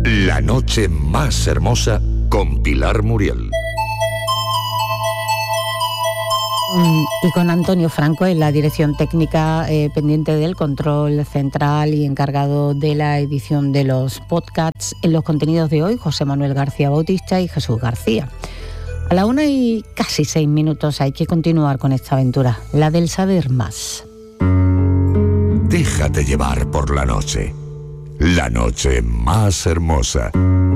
La noche más hermosa con Pilar Muriel. Y con Antonio Franco en la dirección técnica, pendiente del control central y encargado de la edición de los podcasts. En los contenidos de hoy, José Manuel García Bautista y Jesús García. A la 1:06 hay que continuar con esta aventura, la del saber más. Déjate llevar por la noche más hermosa.